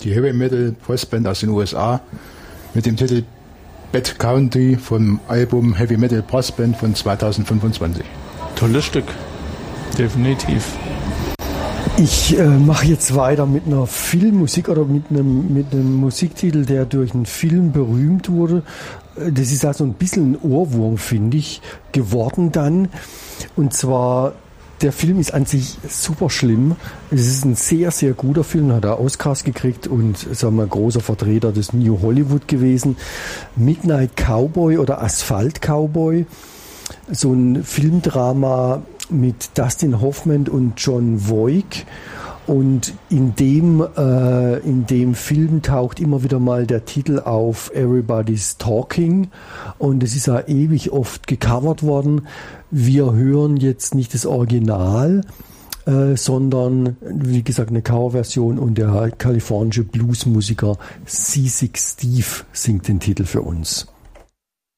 die Heavy Metal Postband aus den USA mit dem Titel Bad County vom Album Heavy Metal Postband von 2025. Tolles Stück, definitiv. Ich mache jetzt weiter mit einer Filmmusik oder mit einem Musiktitel, der durch einen Film berühmt wurde. Das ist also ein bisschen ein Ohrwurm, finde ich, geworden dann. Und zwar, der Film ist an sich super schlimm. Es ist ein sehr, sehr guter Film, hat er Oscars gekriegt und sagen wir, großer Vertreter des New Hollywood gewesen. Midnight Cowboy oder Asphalt Cowboy. So ein Filmdrama mit Dustin Hoffman und John Voight. Und in dem Film taucht immer wieder mal der Titel auf Everybody's Talking und es ist ja ewig oft gecovert worden. Wir hören jetzt nicht das Original, sondern wie gesagt eine Coverversion und der kalifornische Bluesmusiker Seasick Steve singt den Titel für uns.